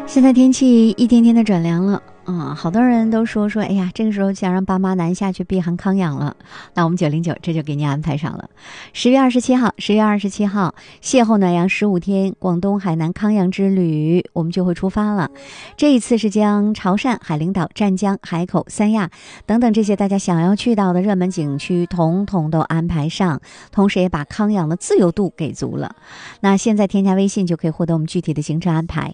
现在天气一天天的转凉了，好多人都说，哎呀，这个时候想让爸妈南下去避寒康养了。那我们909这就给你安排上了。10月27号邂逅暖阳15天，广东海南康养之旅我们就会出发了。这一次是将潮汕、海陵岛、湛江、海口、三亚等等这些大家想要去到的热门景区统统都安排上，同时也把康养的自由度给足了。那现在添加微信就可以获得我们具体的行程安排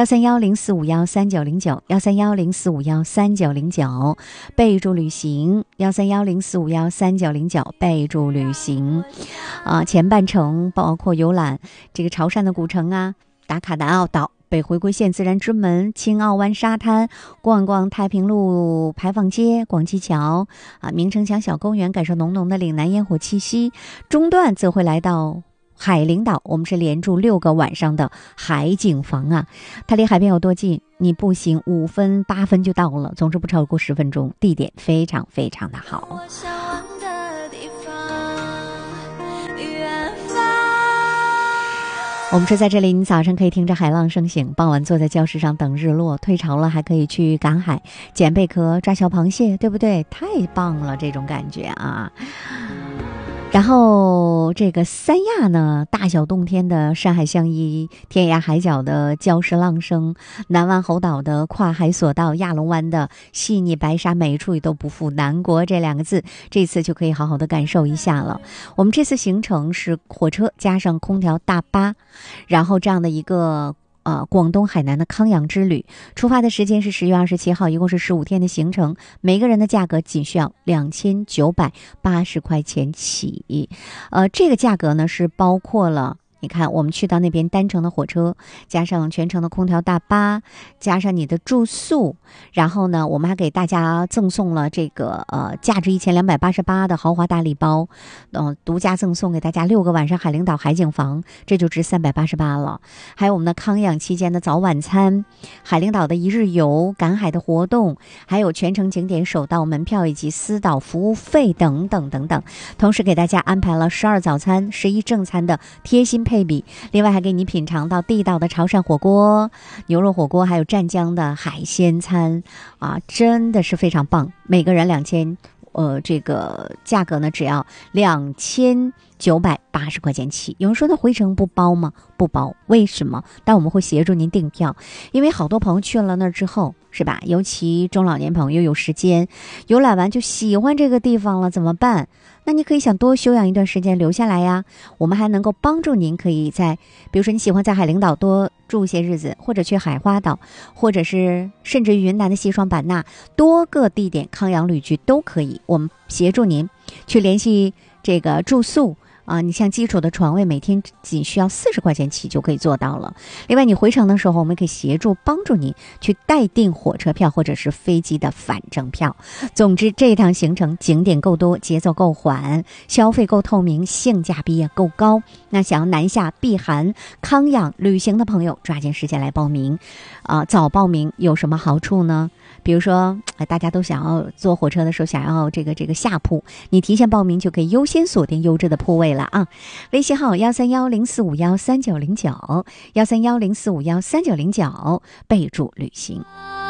，13104513909，13104513909，备注旅行，13104513909，备注旅行。前半程包括游览这个潮汕的古城啊，打卡南澳岛、北回归线自然之门、青澳湾沙滩，逛逛太平路牌坊街、广济桥明城墙小公园，感受浓浓的岭南烟火气息。中段则会来到海陵岛，我们是连住6个晚上的海景房啊。它离海边有多近？你步行5分8分就到了，总之不超过10分钟，地点非常非常的好。我们说在这里，你早上可以听着海浪声醒，傍晚坐在礁石上等日落，退潮了还可以去赶海捡贝壳、抓小螃蟹，对不对？太棒了，这种感觉啊。然后这个三亚呢，大小洞天的山海相依，天涯海角的礁石浪声，南湾猴岛的跨海索道，亚龙湾的细腻白沙，每一处也都不负南国这2个字，这次就可以好好的感受一下了。我们这次行程是火车加上空调大巴，然后这样的一个广东海南的康养之旅，出发的时间是10月27号，一共是15天的行程，每个人的价格仅需要2980块钱起。这个价格呢是包括了，你看我们去到那边单程的火车，加上全程的空调大巴，加上你的住宿，然后呢我们还给大家赠送了这个价值1288的豪华大礼包，独家赠送给大家6个晚上海陵岛海景房，这就值388了。还有我们的康养期间的早晚餐，海陵岛的1日游，赶海的活动，还有全程景点首道门票以及私导服务费等等等等。同时给大家安排了12早餐、11正餐的贴心配比，另外还给你品尝到地道的潮汕火锅、牛肉火锅，还有湛江的海鲜餐真的是非常棒。每个人2000，这个价格呢只要2980块钱起。有人说那回程不包吗？不包，为什么？但我们会协助您订票，因为好多朋友去了那儿之后，是吧？尤其中老年朋友有时间，游览完就喜欢这个地方了，怎么办？那你可以想多休养一段时间留下来呀。我们还能够帮助您，可以在比如说你喜欢在海陵岛多住些日子，或者去海花岛，或者是甚至于云南的西双版纳，多个地点康养旅居都可以，我们协助您去联系这个住宿你像基础的床位每天仅需要40块钱起就可以做到了。另外你回程的时候，我们可以协助帮助你去代订火车票或者是飞机的返程票。总之这趟行程景点够多，节奏够缓，消费够透明，性价比也够高。那想要南下避寒康养旅行的朋友，抓紧时间来报名早报名有什么好处呢？比如说大家都想要坐火车的时候想要这个下铺，你提前报名就可以优先锁定优质的铺位了啊！微信号13104513909，13104513909，备注旅行。